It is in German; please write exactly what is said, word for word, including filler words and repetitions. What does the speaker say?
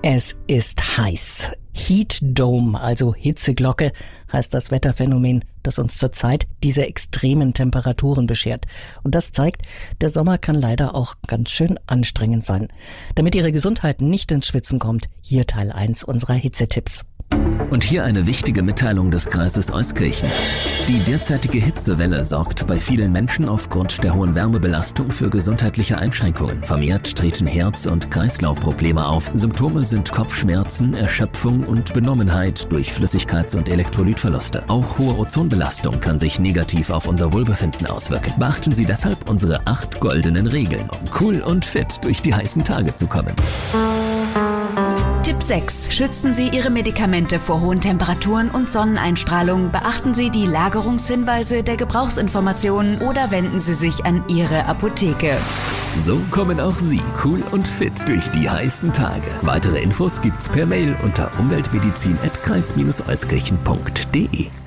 Es ist heiß. Heat Dome, also Hitzeglocke, heißt das Wetterphänomen, das uns zurzeit diese extremen Temperaturen beschert. Und das zeigt, der Sommer kann leider auch ganz schön anstrengend sein. Damit Ihre Gesundheit nicht ins Schwitzen kommt, hier Teil eins unserer Hitzetipps. Und hier eine wichtige Mitteilung des Kreises Euskirchen. Die derzeitige Hitzewelle sorgt bei vielen Menschen aufgrund der hohen Wärmebelastung für gesundheitliche Einschränkungen. Vermehrt treten Herz- und Kreislaufprobleme auf. Symptome sind Kopfschmerzen, Erschöpfung und Benommenheit durch Flüssigkeits- und Elektrolytverluste. Auch hohe Ozonbelastung kann sich negativ auf unser Wohlbefinden auswirken. Beachten Sie deshalb unsere acht goldenen Regeln, um cool und fit durch die heißen Tage zu kommen. Tipp sechs. Schützen Sie Ihre Medikamente vor hohen Temperaturen und Sonneneinstrahlung. Beachten Sie die Lagerungshinweise der Gebrauchsinformationen oder wenden Sie sich an Ihre Apotheke. So kommen auch Sie cool und fit durch die heißen Tage. Weitere Infos gibt's per Mail unter umweltmedizin at kreis Bindestrich euskirchen punkt de.